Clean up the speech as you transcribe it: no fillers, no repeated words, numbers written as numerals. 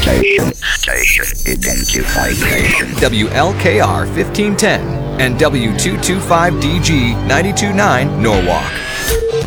Station identified. WLKR 1510 and W225DG 929 Norwalk.